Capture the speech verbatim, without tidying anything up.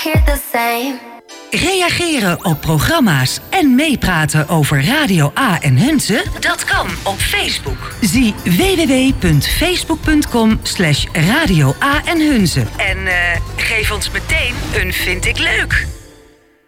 hear the same. Reageren op programma's en meepraten over Radio A en Hunze? Dat kan op Facebook. Zie w w w punt facebook punt com slash radio A en Hunze. En uh, geef ons meteen een vind ik leuk.